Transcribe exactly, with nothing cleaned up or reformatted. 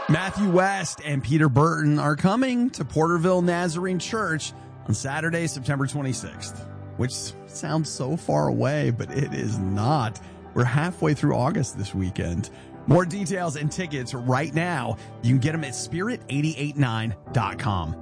Matthew West and Peter Burton are coming to Porterville Nazarene Church on Saturday, September twenty-sixth, which sounds so far away, but it is not. We're halfway through August this weekend. More details and tickets right now. You can get them at spirit eight eight nine dot com.